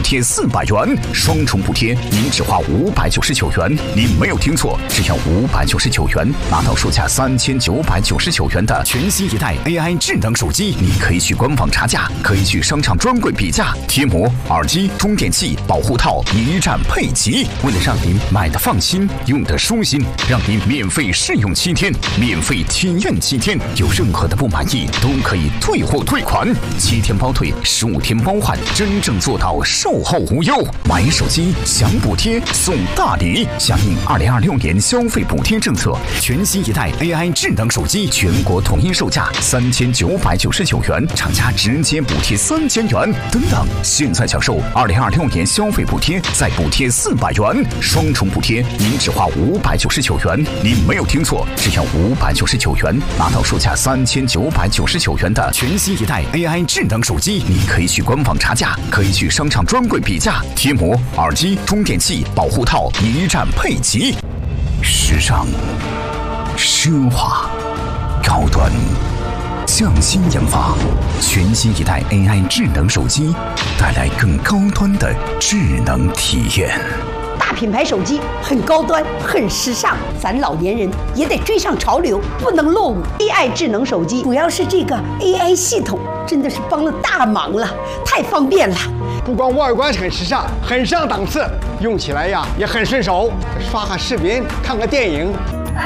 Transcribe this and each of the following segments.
贴400元，双重补贴，您只花599元。您没有听错，只要599元，拿到售价3999元的全新一代 AI 智能手机。你可以去官网查价，可以去商场专柜比价，贴膜、耳机、充电器、保护套一站配齐。为了让您买的放心，用的舒心，让您免费试用7天，免费体验7天，有任何的不满意都可以退货退款，7天包退，15天包换，真正做到售后无忧。买手机享补贴送大礼，响应2026年消费补贴政策，全新一代 AI 智能手机全国统一售价3999元，厂家直接补贴3000元。等等，现在享受2026年消费补贴，再补贴400元，双重补贴，您只花599元。您没有听错，只要599元，拿到售价3999元的全新一代 AI 智能手机。你可以去官网查价，可以去商场专柜比价，贴膜、耳机、充电器、保护套一站配齐。时尚、奢华、高端，匠心研发，全新一代 AI 智能手机，带来更高端的智能体验。 大品牌手机很高端，很时尚，咱老年人也得追上潮流，不能落伍。AI 智能手机主要是这个 AI 系统，真的是帮了大忙了，太方便了。 不光外观很时尚，很上档次，用起来呀也很顺手，刷个视频，看个电影。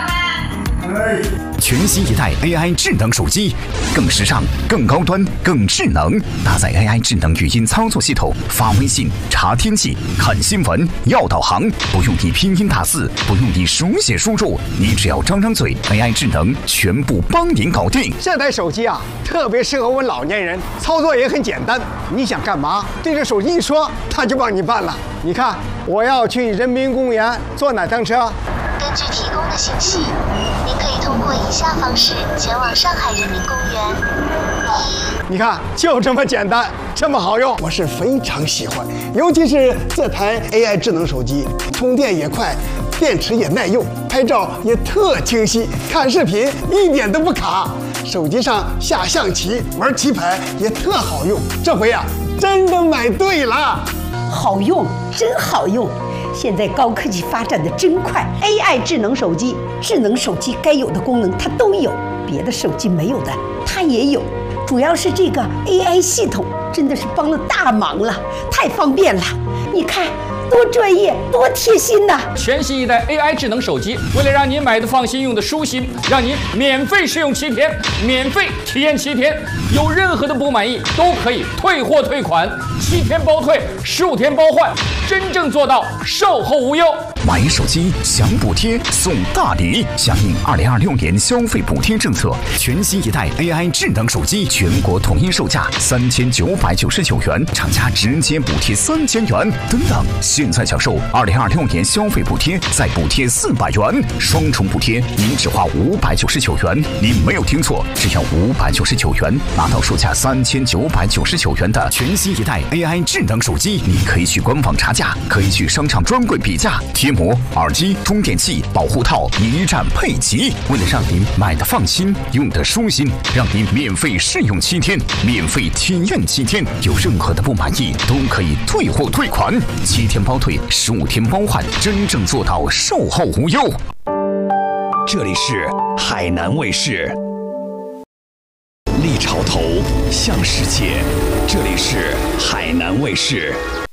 全新一代 AI 智能手机，更时尚、更高端、更智能，搭载 AI 智能语音操作系统，发微信、查天气、看新闻、要导航，不用你拼音打字，不用你手写输入，你只要张张嘴 ，AI 智能全部帮您搞定。 这台手机啊，特别适合我们老年人，操作也很简单。你想干嘛，对着手机一说，它就帮你办了。你看，我要去人民公园坐哪趟车？ 根据提供的信息，您可以通过以下方式前往上海人民公园。 你看，就这么简单，这么好用，我是非常喜欢。尤其是这台 AI 智能手机，充电也快，电池也耐用，拍照也特清晰，看视频一点都不卡。手机上下象棋、玩棋牌也特好用。这回啊，真的买对了， 好用，真好用。现在高科技发展的真快 ，AI 智能手机，智能手机该有的功能它都有，别的手机没有的它也有。主要是这个 AI 系统真的是帮了大忙了，太方便了。你看多专业，多贴心呐！ 全新一代 AI 智能手机，为了让您买的放心，用的舒心，让您免费试用7天，免费体验7天，有任何的不满意都可以退货退款，7天包退，15天包换，真正做到售后无忧。 买手机享补贴送大礼，响应2026年消费补贴政策，全新一代 AI 智能手机全国统一售价3999元，厂家直接补贴3000元。等等，现在享受2026年消费补贴，再补贴400元，双重补贴，您只花599元。您没有听错，只要599元，拿到售价3999元的全新一代 AI 智能手机。你可以去官网查价，可以去商场专柜比价，贴膜、耳机、充电器、保护套一站配齐。为了让您买的放心，用的舒心，让您免费试用7天，免费体验7天，有任何的不满意都可以退货退款，7天包退，15天包换，真正做到售后无忧。 这里是海南卫视，立潮头向世界，这里是海南卫视。